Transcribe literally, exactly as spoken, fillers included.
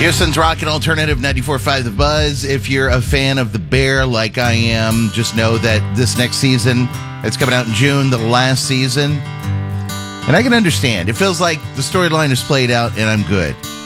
Houston's Rock and Alternative ninety-four point five The Buzz. If you're a fan of The Bear like I am, just know that this next season, it's coming out in June, the last season. And I can understand. It feels like the storyline is played out and I'm good.